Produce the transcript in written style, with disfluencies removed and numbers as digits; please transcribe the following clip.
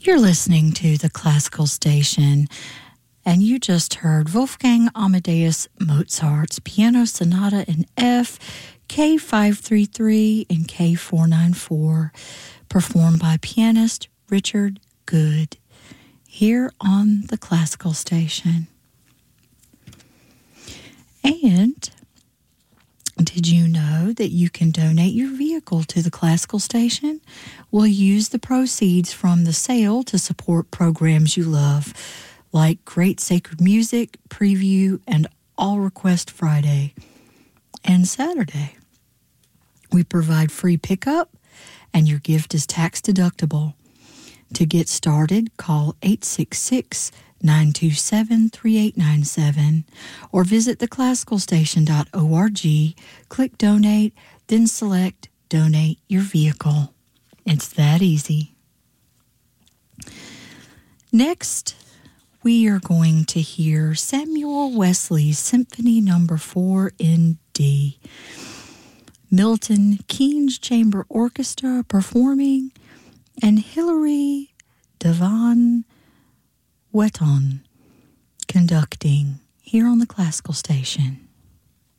You're listening to the Classical Station, and you just heard Wolfgang Amadeus Mozart's Piano Sonata in F, K533 and K494, performed by pianist Richard Good, here on the Classical Station. And did you know that you can donate your vehicle to the Classical Station? We'll use the proceeds from the sale to support programs you love, like Great Sacred Music, Preview, and All Request Friday and Saturday. We provide free pickup, and your gift is tax deductible. To get started, call 866-927-3897 or visit theclassicalstation.org, click Donate, then select Donate Your Vehicle. It's that easy. Next, we are going to hear Samuel Wesley's Symphony No. 4 in D. Milton Keynes Chamber Orchestra performing, and Hilary Devan Wetton conducting, here on the Classical Station.